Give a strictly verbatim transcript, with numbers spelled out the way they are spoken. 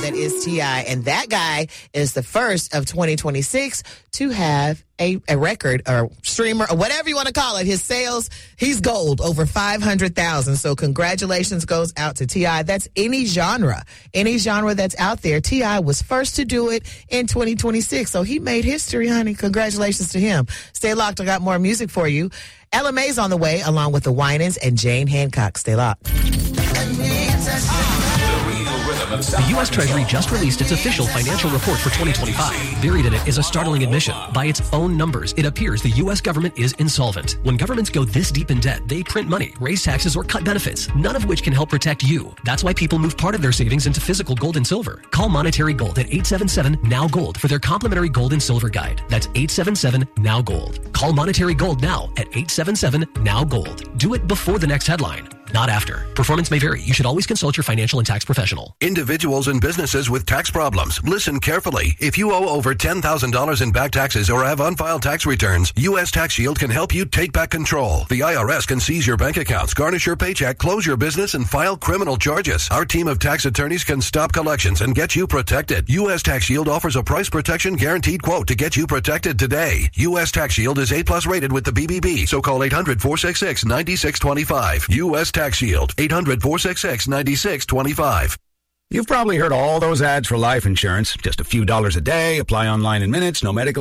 that is T I And that guy is the first of twenty twenty-six to have a, a record or streamer or whatever you want to call it. His sales, he's gold, over five hundred thousand. So congratulations goes out to T I That's any genre, any genre that's out there. T I was first to do it in twenty twenty-six. So he made history, honey. Congratulations to him. Stay locked. I got more music for you. Ella May's on the way, along with the Winans and Jane Hancock. Stay locked. The U S Treasury just released its official financial report for twenty twenty-five. Buried in it is a startling admission. By its own numbers, it appears the U S government is insolvent. When governments go this deep in debt, they print money, raise taxes, or cut benefits, none of which can help protect you. That's why people move part of their savings into physical gold and silver. Call Monetary Gold at eight seven seven, N O W Gold for their complimentary gold and silver guide. That's eight seven seven, N O W Gold. Call Monetary Gold now at eight seven seven, N O W Gold. Do it before the next headline, not after. Performance may vary. You should always consult your financial and tax professional. Individuals and businesses with tax problems, listen carefully. If you owe over ten thousand dollars in back taxes or have unfiled tax returns, U S Tax Shield can help you take back control. The I R S can seize your bank accounts, garnish your paycheck, close your business, and file criminal charges. Our team of tax attorneys can stop collections and get you protected. U S Tax Shield offers a price protection guaranteed quote to get you protected today. U S Tax Shield is A plus rated with the B B B, so call eight hundred, four six six, nine six two five. U S Tax Shield, eight hundred, four six six, nine six two five. You've probably heard all those ads for life insurance. Just a few dollars a day, apply online in minutes, no medical